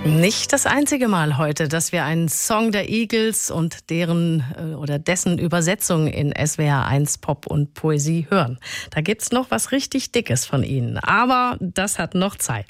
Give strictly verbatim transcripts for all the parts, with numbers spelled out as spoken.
Nicht das einzige Mal heute, dass wir einen Song der Eagles und deren äh, oder dessen Übersetzung in S W R eins Pop und Poesie hören. Da gibt's noch was richtig Dickes von ihnen. Aber das hat noch Zeit.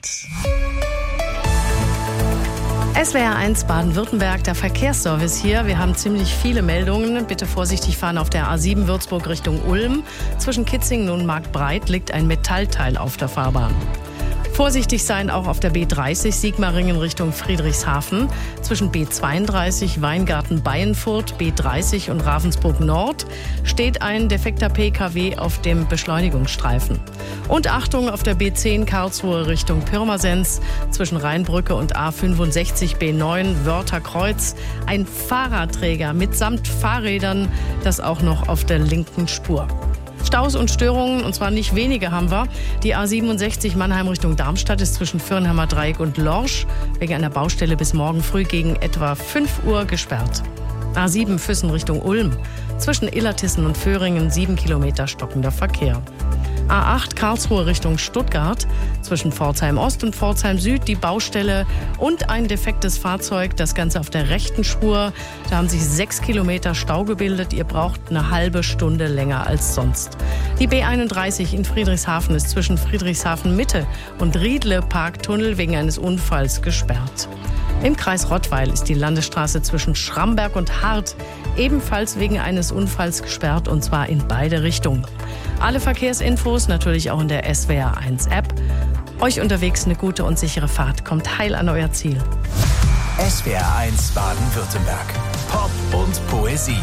S W R eins Baden-Württemberg, der Verkehrsservice hier. Wir haben ziemlich viele Meldungen. Bitte vorsichtig fahren auf der A sieben Würzburg Richtung Ulm. Zwischen Kitzingen und Marktbreit liegt ein Metallteil auf der Fahrbahn. Vorsichtig sein auch auf der B dreißig Sigmaringen Richtung Friedrichshafen. Zwischen B zweiunddreißig Weingarten-Baienfurt, B dreißig und Ravensburg Nord steht ein defekter P K W auf dem Beschleunigungsstreifen. Und Achtung auf der B zehn Karlsruhe Richtung Pirmasens zwischen Rheinbrücke und A fünfundsechzig B neun Wörtherkreuz. Ein Fahrradträger mitsamt Fahrrädern, das auch noch auf der linken Spur. Staus und Störungen, und zwar nicht wenige haben wir. Die A siebenundsechzig Mannheim Richtung Darmstadt ist zwischen Fürnheimer Dreieck und Lorsch wegen einer Baustelle bis morgen früh gegen etwa fünf Uhr gesperrt. A sieben Füssen Richtung Ulm. Zwischen Illertissen und Föhringen sieben Kilometer stockender Verkehr. A acht Karlsruhe Richtung Stuttgart. Zwischen Pforzheim Ost und Pforzheim Süd die Baustelle und ein defektes Fahrzeug. Das Ganze auf der rechten Spur. Da haben sich sechs Kilometer Stau gebildet. Ihr braucht eine halbe Stunde länger als sonst. Die B einunddreißig in Friedrichshafen ist zwischen Friedrichshafen Mitte und Riedle Parktunnel wegen eines Unfalls gesperrt. Im Kreis Rottweil ist die Landesstraße zwischen Schramberg und Hart ebenfalls wegen eines Unfalls gesperrt, und zwar in beide Richtungen. Alle Verkehrsinfos natürlich auch in der S W R eins App. Euch unterwegs eine gute und sichere Fahrt. Kommt heil an euer Ziel. S W R eins Baden-Württemberg. Pop und Poesie.